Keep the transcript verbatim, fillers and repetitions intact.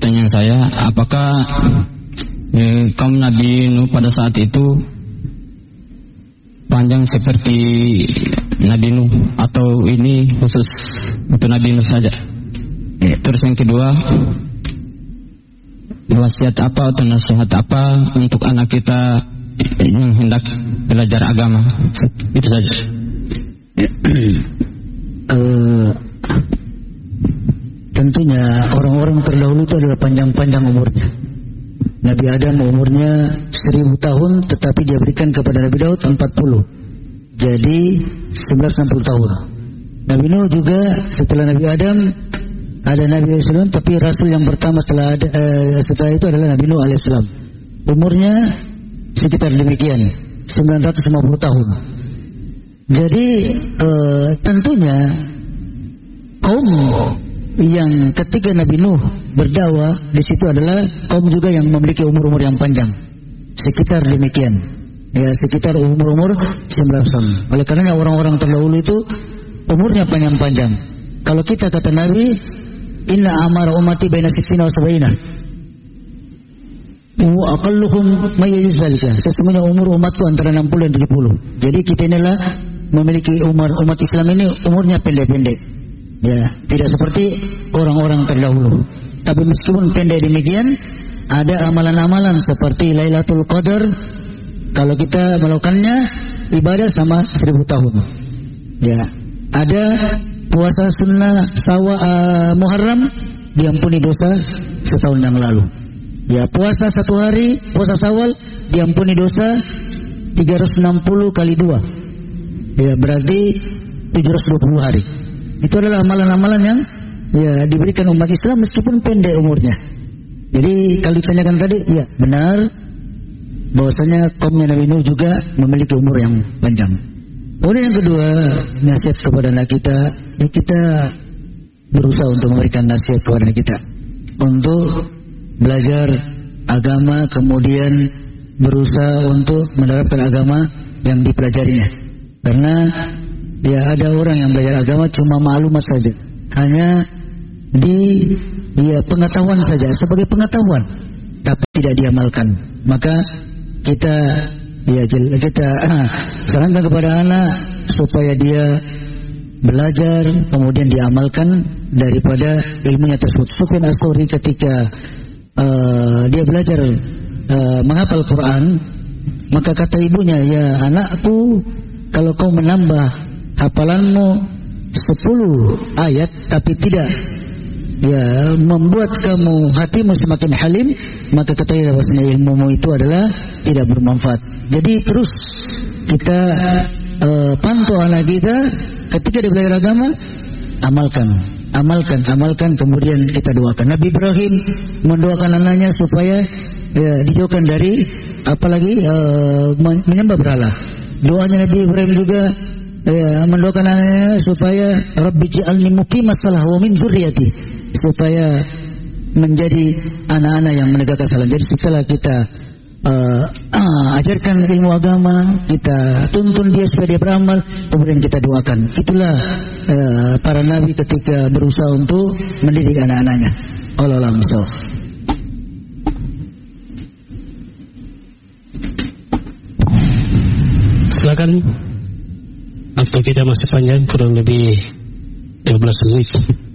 pertanyaan saya, apakah eh, kaum Nabi Nuh pada saat itu panjang seperti Nabi Nuh atau ini khusus untuk Nabi Nuh saja? Ya. Terus yang kedua, wasiat apa atau nasihat apa untuk anak kita yang hendak belajar agama? Itu saja. uh, tentunya orang-orang terdahulu itu adalah panjang-panjang umurnya. Nabi Adam umurnya seribu tahun, tetapi dia berikan kepada Nabi Daud empat puluh. Jadi seribu sembilan ratus enam puluh tahun. Nabi Nuh juga setelah Nabi Adam ada Nabi alaihissalam, tapi Rasul yang pertama setelah ada, uh, setelah itu adalah Nabi Nuh alaihissalam. Umurnya sekitar demikian, sembilan ratus lima puluh tahun. Jadi uh, tentunya kaum yang ketika Nabi Nuh berdakwah di situ adalah kaum juga yang memiliki umur-umur yang panjang, sekitar demikian, ya sekitar umur-umur sembilan ratus tahun. Oleh karena orang-orang terdahulu itu umurnya panjang-panjang. Kalau kita kata Nabi, inna amara ummati baina sittina wa sab'ina wa aqalluhum may yuzalika. Sesungguhnya umur umatku antara enam puluh dan tujuh puluh. Jadi kita inilah memiliki umur umat Islam ini umurnya pendek-pendek. Ya, tidak seperti orang-orang terdahulu. Tapi meskipun pendek demikian, ada amalan-amalan seperti Lailatul Qadar. Kalau kita melakukannya, ibadah sama seribu tahun. Ya, ada puasa sunnah sawa uh, Muharram, diampuni dosa setahun yang lalu. Ya, puasa satu hari, puasa Syawal, diampuni dosa tiga ratus enam puluh kali dua. Ya, berarti tujuh ratus dua puluh hari. Itu adalah amalan-amalan yang ya diberikan umat Islam meskipun pendek umurnya. Jadi kalau ditanyakan tadi, ya benar bahwasanya kaumnya Nabi Nuh juga memiliki umur yang panjang. Kemudian yang kedua, nasihat kepada anak kita, ya kita berusaha untuk memberikan nasihat kepada anak kita untuk belajar agama, kemudian berusaha untuk menerapkan agama yang dipelajarinya. Karena ya ada orang yang belajar agama cuma maklumat saja, hanya di ya pengetahuan saja, sebagai pengetahuan, tapi tidak diamalkan. Maka kita ya kita ah, sarankan kepada anak supaya dia belajar kemudian diamalkan daripada ilmunya tersebut. Sufyan Ats-Tsauri ketika uh, dia belajar uh, menghafal Quran, maka kata ibunya, ya anakku, kalau kau menambah hafalanmu sepuluh ayat tapi tidak ya membuat kamu hatimu semakin halim, maka ketahuilah bahwasanya ilmumu itu adalah tidak bermanfaat. Jadi terus kita uh, pantau anak kita ketika dia belajar agama, amalkan, amalkan, amalkan, kemudian kita doakan. Nabi Ibrahim mendoakan anaknya supaya ya, dijauhkan dari apalagi uh, menyembah berhala. Doanya Nabi Ibrahim juga ya, mendoakan anaknya supaya Rabbi ji'alni muqimas salah wa min dzurriyyati, supaya menjadi anak-anak yang menegakkan salat. Jadi setelah kita uh, uh, ajarkan ilmu agama, kita tuntun dia supaya dia beramal, kemudian kita doakan. Itulah uh, para nabi ketika berusaha untuk mendidik anak-anaknya. Allahu a'lam bishawab. Silakan. Waktu kita masih panjang, kurang lebih dua belas menit.